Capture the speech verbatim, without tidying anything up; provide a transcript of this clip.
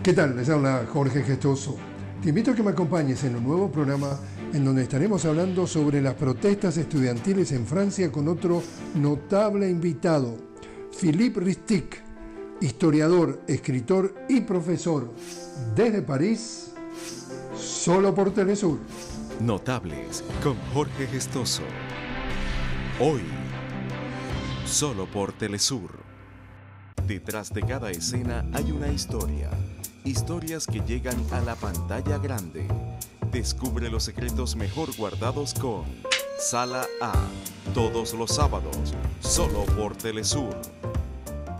¿Qué tal? Les habla Jorge Gestoso. Te invito a que me acompañes en un nuevo programa en donde estaremos hablando sobre las protestas estudiantiles en Francia con otro notable invitado, Philippe Ristic, historiador, escritor y profesor desde París, solo por Telesur. Notables con Jorge Gestoso. Hoy, solo por Telesur. Detrás de cada escena hay una historia. Historias que llegan a la pantalla grande. Descubre los secretos mejor guardados con Sala A. Todos los sábados, solo por Telesur.